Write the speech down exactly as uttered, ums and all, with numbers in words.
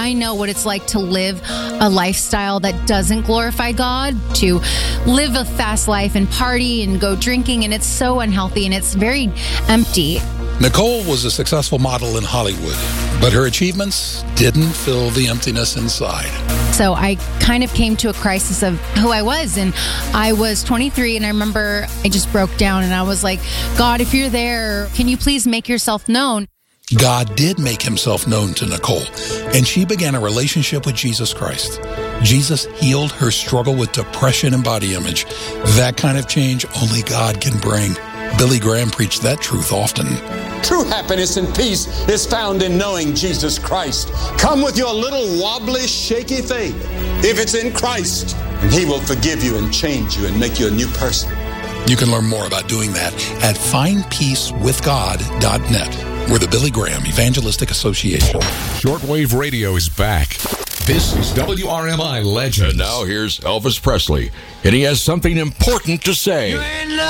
I know what it's like to live a lifestyle that doesn't glorify God, to live a fast life and party and go drinking, and it's so unhealthy and it's very empty. Nicole was a successful model in Hollywood, but her achievements didn't fill the emptiness inside. So I kind of came to a crisis of who I was, and I was twenty-three, and I remember I just broke down, and I was like, God, if you're there, can you please make yourself known? God did make himself known to Nicole, and she began a relationship with Jesus Christ. Jesus healed her struggle with depression and body image. That kind of change only God can bring. Billy Graham preached that truth often. True happiness and peace is found in knowing Jesus Christ. Come with your little wobbly, shaky faith. If it's in Christ, and he will forgive you and change you and make you a new person. You can learn more about doing that at find peace with god dot net. We're the Billy Graham Evangelistic Association. Shortwave radio is back. This is W R M I Legends. Now here's Elvis Presley, and he has something important to say.